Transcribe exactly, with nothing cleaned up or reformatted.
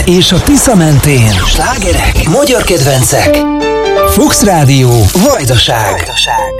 és a Tisza mentén. Slágerek, magyar kedvencek. Fox Rádió, Vajdaság. Vajdaság.